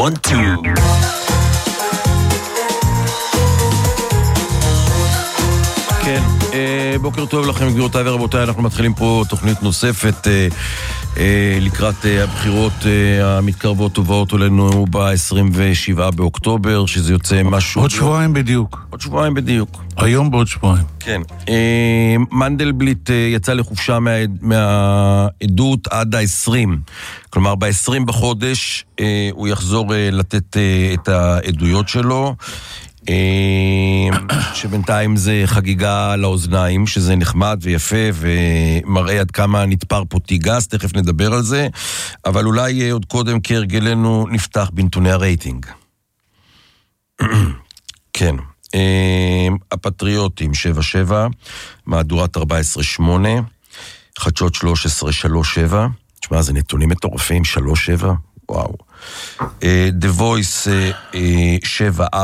2. כן, בוקר טוב לכם גבירותיי ורבותיי, אנחנו מתחילים פה תוכנית נוספת לקראת הבחירות המתקרבות ובאות אלינו ב-27 באוקטובר, שזה יוצא משהו... עוד שבועיים בדיוק. עוד שבועיים בדיוק. היום בעוד שבועיים. כן. מנדלבליט יצא לחופשה מהעדות עד ה-20. כלומר, ב-20 בחודש הוא יחזור לתת את העדויות שלו. שבינתיים זה חגיגה לאוזניים, שזה נחמד ויפה ומראה עד כמה נתפר פה תיגס, תכף נדבר על זה, אבל אולי עוד קודם כהרגלנו נפתח בנתוני הרייטינג. כן, הפטריוטים 7-7, מהדורת 14-8, חדשות 13-3-7, תשמע, זה נתונים מטורפים, 3-7, וואו. The Voice 7-4,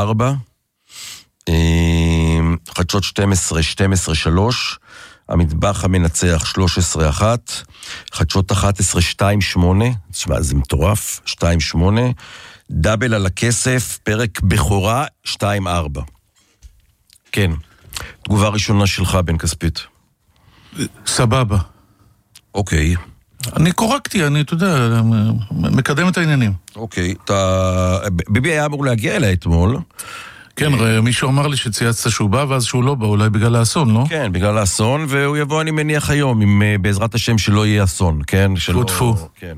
חדשות 12-12-3, המטבח המנצח 13-1, חדשות 11-2-8, תשמע, זה מטורף, 2-8, דאבל על הכסף, פרק בכורה 2-4. כן, תגובה ראשונה שלך, בן כספית. סבבה. אוקיי. אני קורקתי, אתה יודע, מקדם את העניינים. אוקיי, ביבי היה אמור להגיע אליי אתמול. כן, מישהו אמר לי שצייצת שהוא בא, ואז שהוא לא בא, אולי בגלל האסון, לא? כן, בגלל האסון, והוא יבוא, אני מניח היום, עם בעזרת השם שלא יהיה אסון, כן? טפו. כן.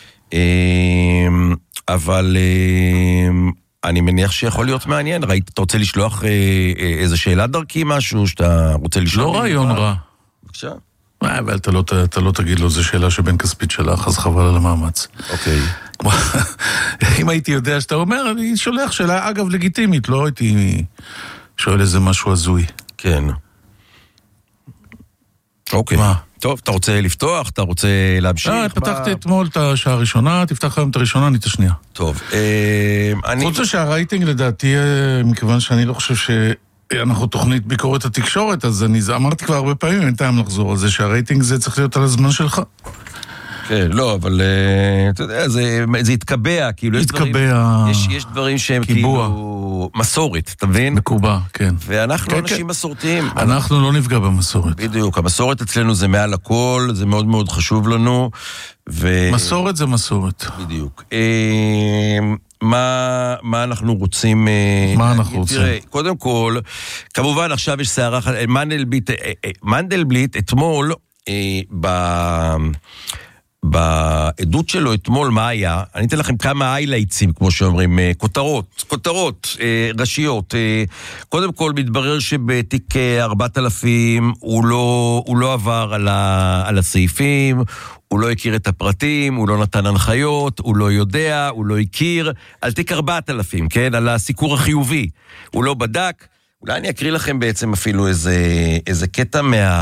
אבל אני מניח שיכול להיות מעניין. ראית, אתה רוצה לשלוח איזו שאלה דרכי, משהו שאתה רוצה לשלוח? לא רעיון רע. בבקשה. אבל אתה לא תגיד לו, זו שאלה שבן כספית שלך, אז חבל על המאמץ. אוקיי. אם הייתי יודע שאתה אומר, אני שולח שאלה, אגב, לגיטימית, לא הייתי שואל איזה משהו הזוי. כן. אוקיי. מה? טוב, אתה רוצה לפתוח? אתה רוצה להמשיך? פתחתי אתמול את השעה הראשונה, תפתח היום את הראשונה, אני את השנייה. טוב. חוץ שהרייטינג לדעתי, מכיוון שאני לא חושב שאנחנו תוכנית ביקורת התקשורת, אז אני אמרתי כבר הרבה פעמים, אין טעם לחזור על זה, שהרייטינג זה צריך להיות על הזמן שלך. כן, לא, אבל אתה יודע, זה התקבע, כאילו יש דברים שהם כאילו מסורת, אתה מבין? מקובע, כן. ואנחנו אנשים מסורתיים. אנחנו לא נפגע במסורת. בדיוק, המסורת אצלנו זה מעל הכל, זה מאוד מאוד חשוב לנו. מסורת זה מסורת. בדיוק. מה אנחנו רוצים... מה אנחנו רוצים? תראה, קודם כל, כמובן עכשיו יש שערה... מנדלבליט אתמול, בעדות שלו אתמול, מה היה? אני אתן לכם כמה היילייטסים, כמו שאומרים, כותרות ראשיות. קודם כל, מתברר שבתיק 4000 הוא לא עבר על הסעיפים, הוא לא הכיר את הפרטים, הוא לא נתן הנחיות, הוא לא יודע, הוא לא הכיר, על תיק 4000, כן? על הסיקור החיובי. הוא לא בדק. אולי אני אקריא לכם בעצם אפילו איזה קטע